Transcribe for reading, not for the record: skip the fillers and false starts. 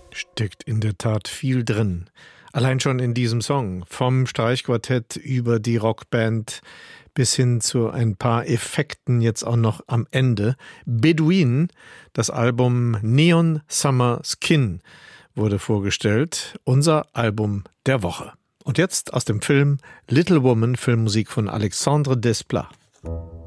Steckt in der Tat viel drin. Allein schon in diesem Song. Vom Streichquartett über die Rockband bis hin zu ein paar Effekten jetzt auch noch am Ende. Bedouin, das Album Neon Summer Skin, wurde vorgestellt. Unser Album der Woche. Und jetzt aus dem Film Little Woman, Filmmusik von Alexandre Desplat.